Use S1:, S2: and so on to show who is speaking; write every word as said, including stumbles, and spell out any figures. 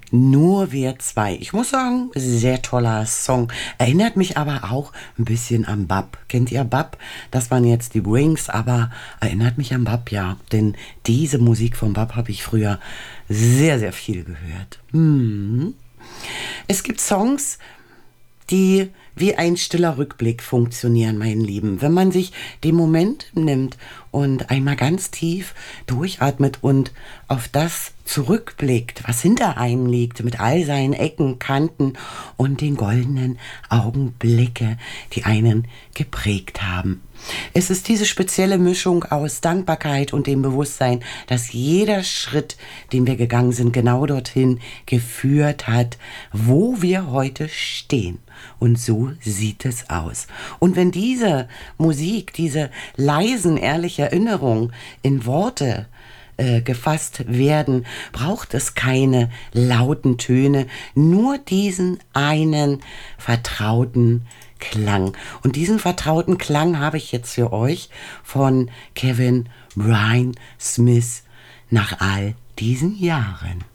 S1: Nur wir zwei. Ich muss sagen, sehr toller Song. Erinnert mich aber auch ein bisschen an Bab. Kennt ihr Bab? Das waren jetzt die Wings, aber erinnert mich an Bab, ja. Denn diese Musik von Bab habe ich früher sehr, sehr viel gehört. Hm. Es gibt Songs, die wie ein stiller Rückblick funktionieren, mein Lieben. Wenn man sich den Moment nimmt und einmal ganz tief durchatmet und auf das zurückblickt, was hinter einem liegt, mit all seinen Ecken, Kanten und den goldenen Augenblicke, die einen geprägt haben. Es ist diese spezielle Mischung aus Dankbarkeit und dem Bewusstsein, dass jeder Schritt, den wir gegangen sind, genau dorthin geführt hat, wo wir heute stehen. Und so sieht es aus. Und wenn diese Musik, diese leisen, ehrliche Erinnerungen in Worte äh, gefasst werden, braucht es keine lauten Töne, nur diesen einen vertrauten Klang. Und diesen vertrauten Klang habe ich jetzt für euch von Kevin Brian Smith nach all diesen Jahren.